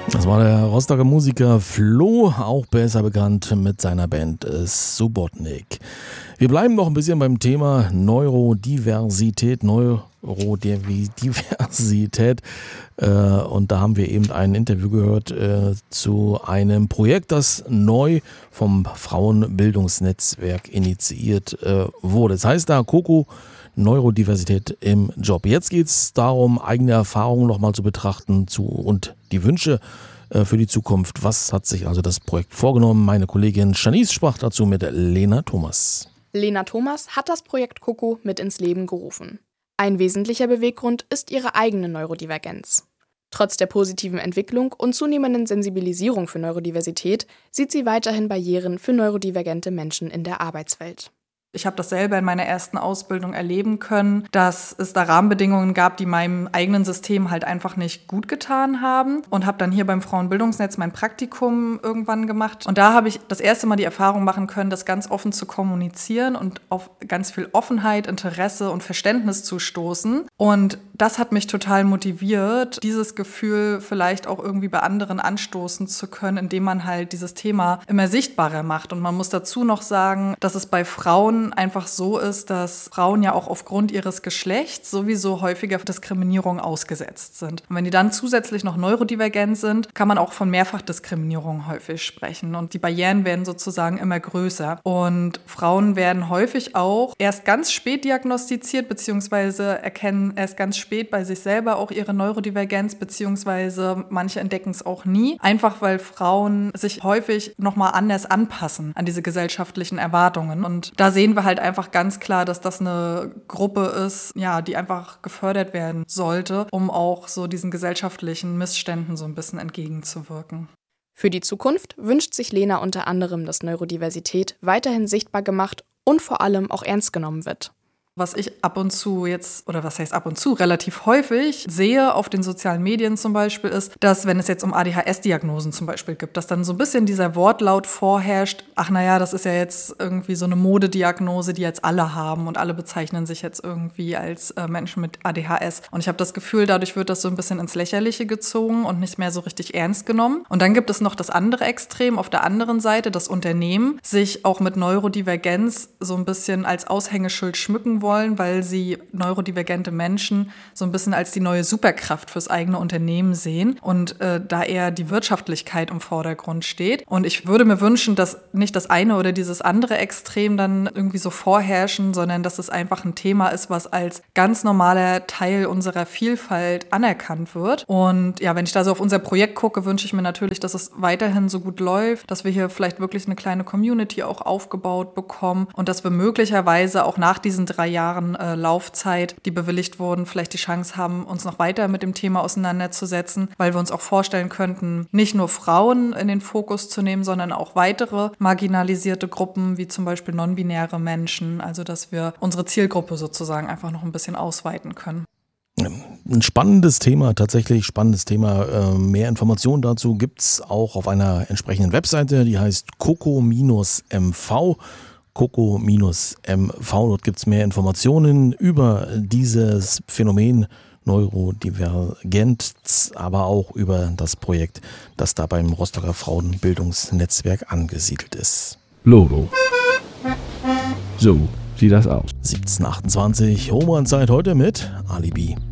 Das war der Rostocker Musiker Flo, auch besser bekannt mit seiner Band Subotnik. Wir bleiben noch ein bisschen beim Thema Neurodiversität. Und da haben wir eben ein Interview gehört zu einem Projekt, das neu vom Frauenbildungsnetzwerk initiiert wurde. Das heißt da Coco Neurodiversität im Job. Jetzt geht es darum, eigene Erfahrungen nochmal zu betrachten und die Wünsche für die Zukunft. Was hat sich also das Projekt vorgenommen? Meine Kollegin Janice sprach dazu mit Lena Thomas. Lena Thomas hat das Projekt Coco mit ins Leben gerufen. Ein wesentlicher Beweggrund ist ihre eigene Neurodivergenz. Trotz der positiven Entwicklung und zunehmenden Sensibilisierung für Neurodiversität sieht sie weiterhin Barrieren für neurodivergente Menschen in der Arbeitswelt. Ich habe das selber in meiner ersten Ausbildung erleben können, dass es da Rahmenbedingungen gab, die meinem eigenen System halt einfach nicht gut getan haben, und habe dann hier beim Frauenbildungsnetz mein Praktikum irgendwann gemacht. Und da habe ich das erste Mal die Erfahrung machen können, das ganz offen zu kommunizieren und auf ganz viel Offenheit, Interesse und Verständnis zu stoßen. Und das hat mich total motiviert, dieses Gefühl vielleicht auch irgendwie bei anderen anstoßen zu können, indem man halt dieses Thema immer sichtbarer macht. Und man muss dazu noch sagen, dass es bei Frauen einfach so ist, dass Frauen ja auch aufgrund ihres Geschlechts sowieso häufiger Diskriminierung ausgesetzt sind. Und wenn die dann zusätzlich noch neurodivergent sind, kann man auch von Mehrfachdiskriminierung häufig sprechen. Und die Barrieren werden sozusagen immer größer. Und Frauen werden häufig auch erst ganz spät diagnostiziert, beziehungsweise erkennen erst ganz spät bei sich selber auch ihre Neurodivergenz, beziehungsweise manche entdecken es auch nie. Einfach weil Frauen sich häufig nochmal anders anpassen an diese gesellschaftlichen Erwartungen. Und da sehen wir halt einfach ganz klar, dass das eine Gruppe ist, ja, die einfach gefördert werden sollte, um auch so diesen gesellschaftlichen Missständen so ein bisschen entgegenzuwirken. Für die Zukunft wünscht sich Lena unter anderem, dass Neurodiversität weiterhin sichtbar gemacht und vor allem auch ernst genommen wird. Was ich ab und zu jetzt, oder was heißt ab und zu, relativ häufig sehe auf den sozialen Medien zum Beispiel ist, dass wenn es jetzt um ADHS-Diagnosen zum Beispiel gibt, dass dann so ein bisschen dieser Wortlaut vorherrscht, ach naja, das ist ja jetzt irgendwie so eine Modediagnose, die jetzt alle haben und alle bezeichnen sich jetzt irgendwie als Menschen mit ADHS. Und ich habe das Gefühl, dadurch wird das so ein bisschen ins Lächerliche gezogen und nicht mehr so richtig ernst genommen. Und dann gibt es noch das andere Extrem, auf der anderen Seite, dass Unternehmen sich auch mit Neurodivergenz so ein bisschen als Aushängeschild schmücken wollen, weil sie neurodivergente Menschen so ein bisschen als die neue Superkraft fürs eigene Unternehmen sehen und da eher die Wirtschaftlichkeit im Vordergrund steht. Und ich würde mir wünschen, dass nicht das eine oder dieses andere Extrem dann irgendwie so vorherrschen, sondern dass es einfach ein Thema ist, was als ganz normaler Teil unserer Vielfalt anerkannt wird. Und ja, wenn ich da so auf unser Projekt gucke, wünsche ich mir natürlich, dass es weiterhin so gut läuft, dass wir hier vielleicht wirklich eine kleine Community auch aufgebaut bekommen und dass wir möglicherweise auch nach diesen 3 Jahren Laufzeit, die bewilligt wurden, vielleicht die Chance haben, uns noch weiter mit dem Thema auseinanderzusetzen, weil wir uns auch vorstellen könnten, nicht nur Frauen in den Fokus zu nehmen, sondern auch weitere marginalisierte Gruppen, wie zum Beispiel non-binäre Menschen, also dass wir unsere Zielgruppe sozusagen einfach noch ein bisschen ausweiten können. Ein spannendes Thema, tatsächlich spannendes Thema. Mehr Informationen dazu gibt es auch auf einer entsprechenden Webseite, die heißt Coco-MV. Coco-MV, dort gibt es mehr Informationen über dieses Phänomen Neurodivergenz, aber auch über das Projekt, das da beim Rostocker Frauenbildungsnetzwerk angesiedelt ist. Loro. So sieht das aus. 17:28, Homeland-Zeit heute mit Alibi.